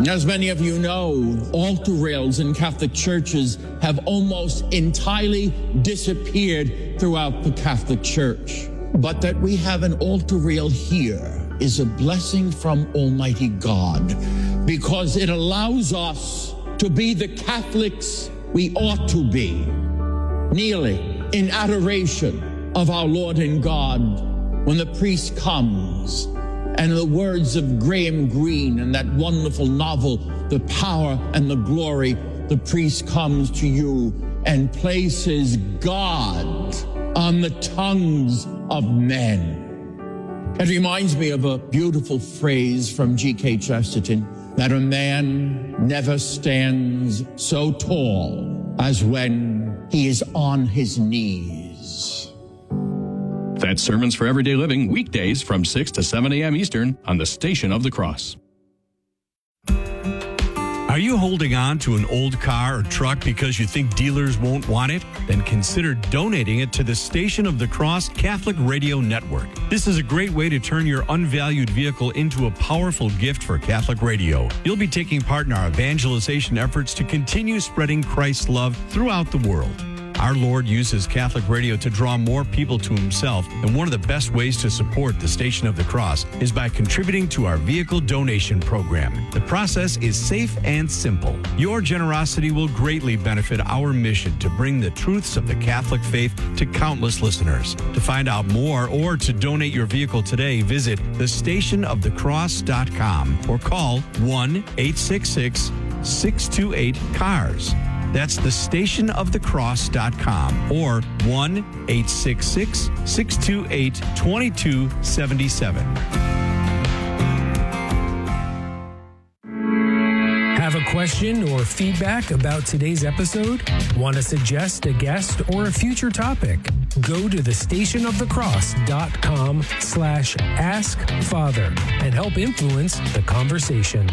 As many of you know, altar rails in Catholic churches have almost entirely disappeared throughout the Catholic Church. But that we have an altar rail here is a blessing from Almighty God, because it allows us to be the Catholics we ought to be, kneeling in adoration of our Lord and God when the priest comes. And the words of Graham Greene in that wonderful novel, The Power and the Glory, the priest comes to you and places God on the tongues of men. It reminds me of a beautiful phrase from G.K. Chesterton, that a man never stands so tall as when he is on his knees. That's Sermons for Everyday Living, weekdays from 6 to 7 a.m. Eastern on the Station of the Cross. Are you holding on to an old car or truck because you think dealers won't want it? Then consider donating it to the Station of the Cross Catholic Radio Network. This is a great way to turn your unvalued vehicle into a powerful gift for Catholic radio. You'll be taking part in our evangelization efforts to continue spreading Christ's love throughout the world. Our Lord uses Catholic radio to draw more people to himself, and one of the best ways to support the Station of the Cross is by contributing to our vehicle donation program. The process is safe and simple. Your generosity will greatly benefit our mission to bring the truths of the Catholic faith to countless listeners. To find out more or to donate your vehicle today, visit thestationofthecross.com or call 1-866-628-CARS. That's thestationofthecross.com or 1-866-628-2277. Have a question or feedback about today's episode? Want to suggest a guest or a future topic? Go to thestationofthecross.com/askfather and help influence the conversation.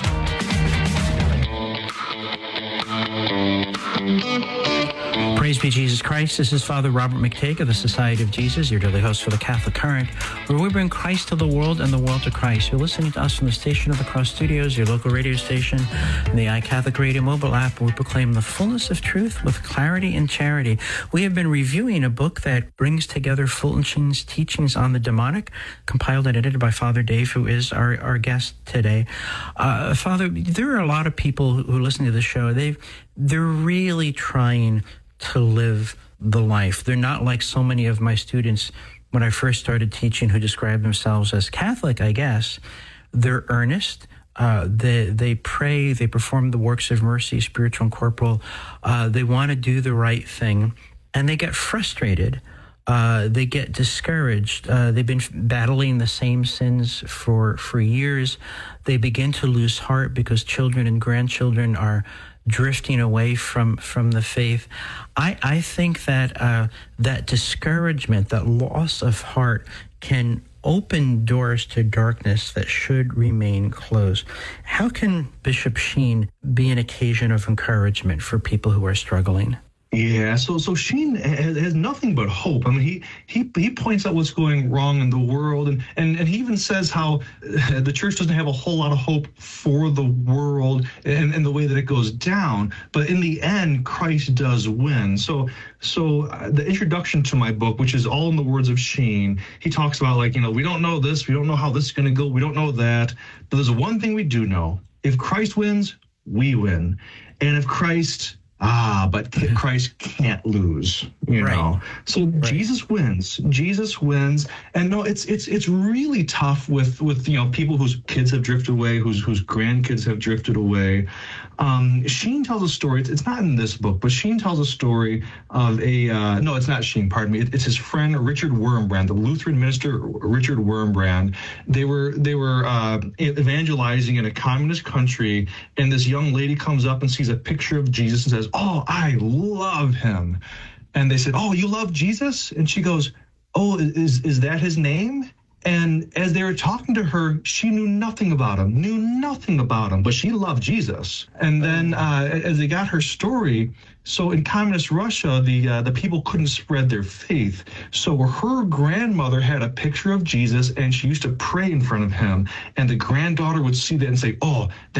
Praise be Jesus Christ. This is Father Robert McTague of the Society of Jesus, your daily host for the Catholic Current, where we bring Christ to the world and the world to Christ. You're listening to us from the Station of the Cross Studios, your local radio station, and the iCatholic Radio mobile app, where we proclaim the fullness of truth with clarity and charity. We have been reviewing a book that brings together Fulton Sheen's teachings on the demonic, compiled and edited by Father Dave, who is our guest today. Father, there are a lot of people who listen to the show. They're really trying to live the life. They're not like so many of my students when I first started teaching who describe themselves as Catholic, I guess. They're earnest. They pray. They perform the works of mercy, spiritual and corporal. They want to do the right thing, and they get frustrated. They get discouraged. They've been battling the same sins for years. They begin to lose heart because children and grandchildren are drifting away from the faith. I think that that discouragement, that loss of heart, can open doors to darkness that should remain closed. How can Bishop Sheen be an occasion of encouragement for people who are struggling? Yeah, so Sheen has nothing but hope. I mean, he points out what's going wrong in the world, and he even says how the church doesn't have a whole lot of hope for the world and the way that it goes down. But in the end, Christ does win. So the introduction to my book, which is all in the words of Sheen, he talks about, like, we don't know this, we don't know how this is going to go, we don't know that. But there's one thing we do know: if Christ wins, we win, and if Christ can't lose, you know. So right. Jesus wins. And no, it's really tough with people whose kids have drifted away, whose grandkids have drifted away. Sheen tells a story. It's not in this book, but Sheen tells a story of no, it's not Sheen, pardon me. It's his friend Richard Wurmbrand, the Lutheran minister Richard Wurmbrand. They were evangelizing in a communist country, and this young lady comes up and sees a picture of Jesus and says, "Oh, I love him." And they said, "Oh, you love Jesus?" And she goes, "Oh, is that his name?" And as they were talking to her, she knew nothing about him, but she loved Jesus. And then as they got her story, so in communist Russia, the people couldn't spread their faith. So her grandmother had a picture of Jesus, and she used to pray in front of him. And the granddaughter would see that and say, "Oh,